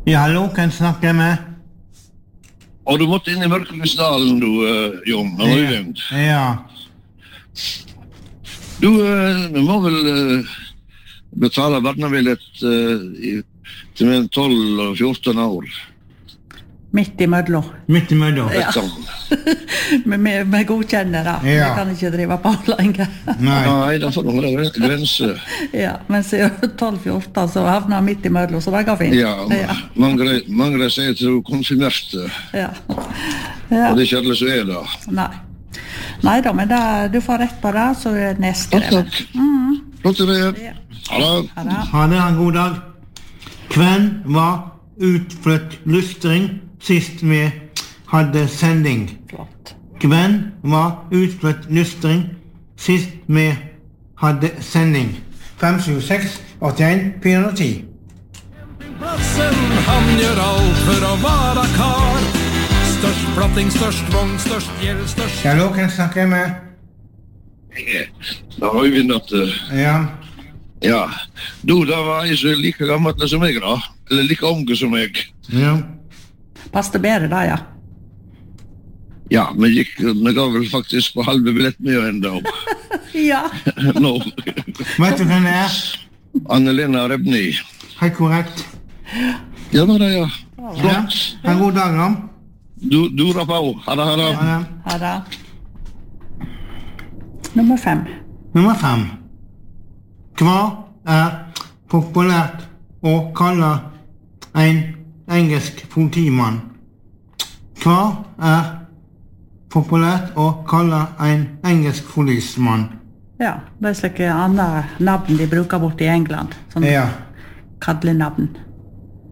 Ja, hallo, kan jeg snakke med? Og du måtte inn i Mørkeløsdalen, du, Jon, og Øyvind. Ja. Du må vel betale barnebillett til mellom 12 og 14 år. Midt i mødlo. Midt i mødlo. Ja. Vi godkjenner det. Ja. Vi kan ikke drive på lenger. Nei, da får du holde grense. Ja, men så 12-14 så havner han midt i mødlo, så det går fint. Ja, mange sier til du konfirmerte. Ja. Og det er ikke alle som er det. Nei da, men du får rett på det, så er det nedskrevet. Takk. Flott til det. Ha det. Ha det, en god dag. Hvem var utflytt lystring sist vi hadde sending? Flott. Hvem var utflytt lystring sist vi hadde sending? 576 81 410. Plassen, han gjør alt for å være kar. Størst platting, størst vogn, størst gjeld, størst... Hallo, kan jeg snakke med? Da har vi vinnat. Ja. Ja. Du, da var jeg så like gammel som jeg da. Eller like unge som jeg. Ja. Passte bedre da, ja. Ja, vi gav vel faktisk på halve billett med enda. Ja. Nå. Vet du hvem det er? Anne-Lena Rebni. Helt korrekt. Ja, det ja. Flott. En god dag, da. Du rappa også. Ha det. Ha det. Nummer 5. Nummer 5. Hva er populært å kalle en engelsk politimann? Hva er populært å kalle en engelsk policemann? Ja, det er slike andre navn de bruker bort i England. Sånn Ja. kallenavn.